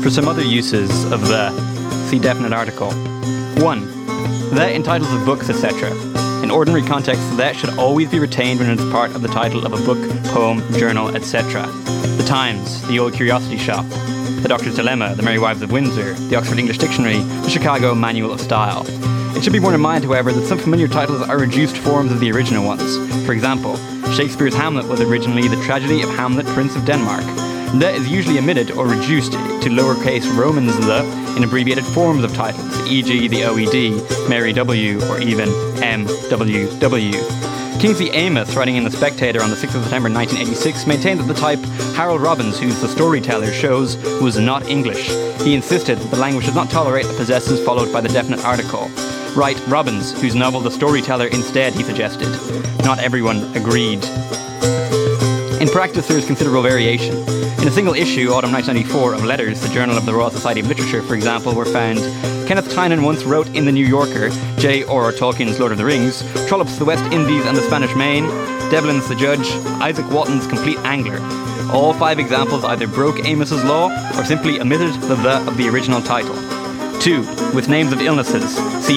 For some other uses of the, see definite article. 1. The entitles of books, etc. In ordinary context, that should always be retained when it is part of the title of a book, poem, journal, etc. The Times, the Old Curiosity Shop, The Doctor's Dilemma, The Merry Wives of Windsor, the Oxford English Dictionary, the Chicago Manual of Style. It should be borne in mind, however, that some familiar titles are reduced forms of the original ones. For example, Shakespeare's Hamlet was originally The Tragedy of Hamlet, Prince of Denmark. The is usually omitted or reduced to lowercase Romans the in abbreviated forms of titles, e.g. the OED, Mary W, or even MWW. Kingsley Amis, writing in The Spectator on the 6th of September 1986, maintained that the type Harold Robbins, whose The Storyteller shows, was not English. He insisted that the language does not tolerate the possessors followed by the definite article. Write Robbins, whose novel The Storyteller instead, he suggested. Not everyone agreed. In practice, there is considerable variation. In a single issue, autumn 1994, of Letters, the Journal of the Royal Society of Literature, for example, were found: Kenneth Tynan once wrote in The New Yorker, J.R.R. Tolkien's Lord of the Rings, Trollope's The West Indies and the Spanish Main, Devlin's The Judge, Isaac Walton's Complete Angler. All 5 examples either broke Amis's law or simply omitted the of the original title. 2. With names of illnesses, see